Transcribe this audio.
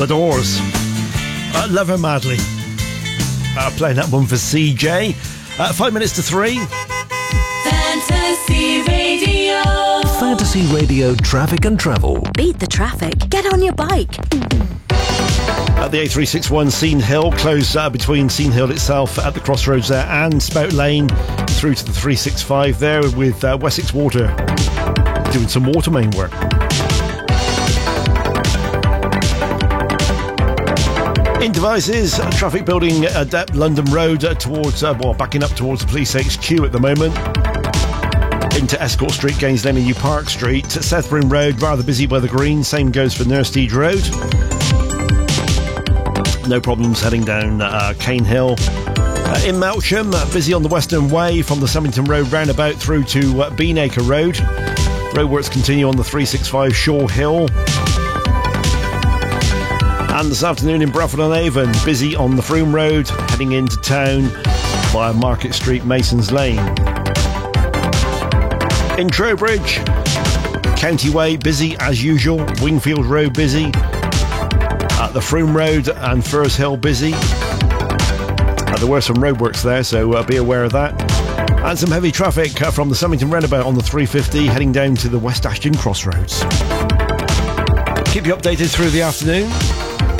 The Doors. Love Her Madly. Playing that one for CJ. 5 minutes to 3. Fantasy Radio. Fantasy Radio traffic and travel. Beat the traffic. Get on your bike. At the A361 Sean Hill, closed between Sean Hill itself at the crossroads there and Spout Lane through to the 365 there with Wessex Water doing some water main work. In Devices, traffic building at London Road towards, backing up towards the police HQ at the moment. Into Escort Street, Gaines's Lane and New Park Street. Southburn Road, rather busy by the Green. Same goes for Nursteed Road. No problems heading down Cane Hill. In Melksham, busy on the Western Way from the Symington Road roundabout through to Beanacre Road. Roadworks continue on the 365 Shaw Hill. And this afternoon in Bradford-on-Avon, busy on the Froome Road, heading into town via Market Street, Masons Lane. In Trowbridge, County Way, busy as usual. Wingfield Road, busy. At the Froome Road and Firs Hill, busy. There were some roadworks there, so be aware of that. And some heavy traffic from the Symington roundabout on the 350, heading down to the West Ashton Crossroads. Keep you updated through the afternoon.